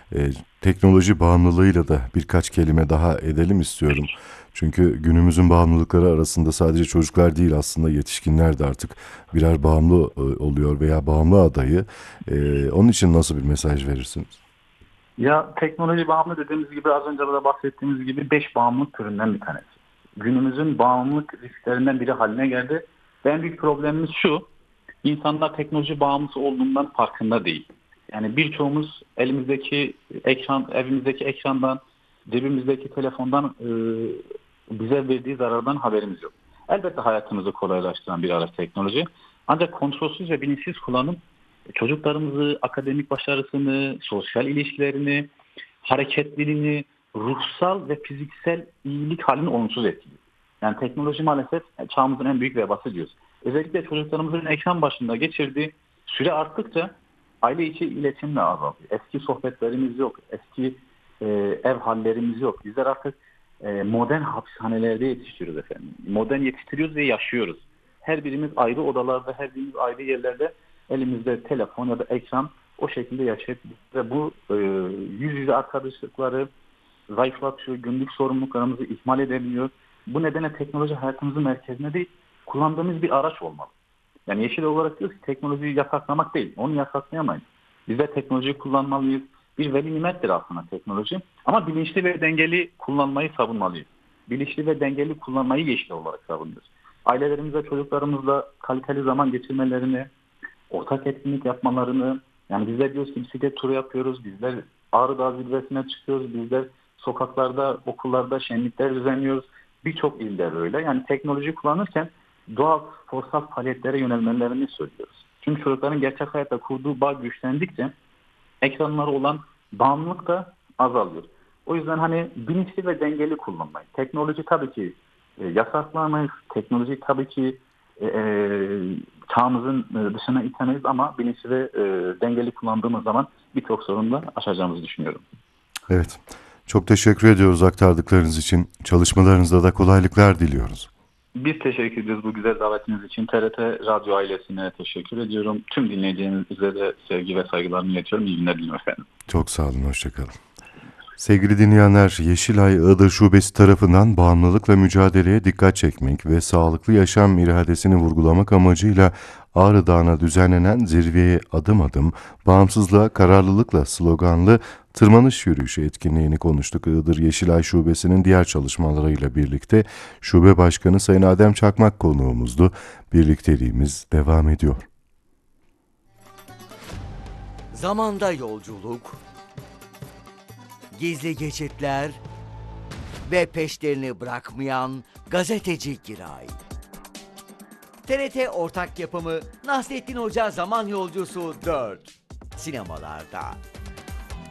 Teknoloji bağımlılığıyla da birkaç kelime daha edelim istiyorum. Çünkü günümüzün bağımlılıkları arasında sadece çocuklar değil, aslında yetişkinler de artık birer bağımlı oluyor veya bağımlı adayı. Onun için nasıl bir mesaj verirsiniz? Ya teknoloji bağımlı dediğimiz gibi az önce de bahsettiğimiz gibi 5 bağımlılık türünden bir tanesi. Günümüzün bağımlılık risklerinden biri haline geldi. Ve en büyük problemimiz şu: insanlar teknoloji bağımlısı olduğundan farkında değil. Yani birçoğumuz elimizdeki ekran, evimizdeki ekrandan, cebimizdeki telefondan bize verdiği zarardan haberimiz yok. Elbette hayatımızı kolaylaştıran bir araç teknoloji. Ancak kontrolsüz ve bilinçsiz kullanım çocuklarımızı, akademik başarısını, sosyal ilişkilerini, hareketliliğini, ruhsal ve fiziksel iyilik halini olumsuz etkiliyor. Yani teknoloji maalesef çağımızın en büyük vebası diyoruz. Özellikle çocuklarımızın ekran başında geçirdiği süre arttıkça aile içi iletişim de azalıyor. Eski sohbetlerimiz yok, eski ev hallerimiz yok. Bizler artık modern hapishanelerde yetiştiriyoruz efendim. Modern yetiştiriyoruz ve yaşıyoruz. Her birimiz ayrı odalarda, her birimiz ayrı yerlerde, elimizde telefon ya da ekran, o şekilde yaşayıp ve bu yüz yüze arkadaşlıkları zayıflatıyor, günlük sorumluluklarımızı ihmal edebiliyor. Bu nedenle teknoloji hayatımızın merkezine değil, kullandığımız bir araç olmalı. Yani Yeşil olarak diyoruz ki teknolojiyi yasaklamak değil, onu yasaklayamayız. Biz de teknolojiyi kullanmalıyız. Bir veli nimettir aslında teknoloji. Ama bilinçli ve dengeli kullanmayı savunmalıyız. Bilinçli ve dengeli kullanmayı yeşil olarak savunuyoruz. Ailelerimizle, çocuklarımızla kaliteli zaman geçirmelerini, ortak etkinlik yapmalarını, yani bizler diyoruz ki bisiklet turu yapıyoruz, bizler Ağrı Dağı zirvesine çıkıyoruz, bizler sokaklarda, okullarda şenlikler düzenliyoruz. Birçok ilde böyle. Yani teknoloji kullanırken doğal, sosyal faaliyetlere yönelmelerini söylüyoruz. Çünkü çocukların gerçek hayatta kurduğu bağ güçlendikçe ekranlara olan bağımlılık da azalıyor. O yüzden hani bilinçli ve dengeli kullanmayı. Teknoloji tabii ki yasaklamayız. Teknoloji tabii ki çağımızın dışına itemeyiz ama bilinçli ve dengeli kullandığımız zaman birçok sorunu da aşacağımızı düşünüyorum. Evet, çok teşekkür ediyoruz aktardıklarınız için. Çalışmalarınızda da kolaylıklar diliyoruz. Biz teşekkür ediyoruz bu güzel davetiniz için. TRT Radyo ailesine teşekkür ediyorum. Tüm dinleyicilerimize de sevgi ve saygılarımı iletiyorum. İyi günler diliyorum efendim. Çok sağ olun, hoşça kalın. Sevgili dinleyenler, Yeşilay Iğdır Şubesi tarafından bağımlılıkla mücadeleye dikkat çekmek ve sağlıklı yaşam iradesini vurgulamak amacıyla Ağrı Dağı'na düzenlenen zirveye adım adım, bağımsızlığa kararlılıkla sloganlı tırmanış yürüyüşü etkinliğini konuştuk. Iğdır Yeşilay Şubesi'nin diğer çalışmalarıyla birlikte Şube Başkanı Sayın Adem Çakmak konuğumuzdu. Birlikteliğimiz devam ediyor. Zamanda yolculuk, gizli geçitler ve peşlerini bırakmayan gazeteci Giray. TRT ortak yapımı Nasrettin Hoca Zaman Yolcusu 4 sinemalarda.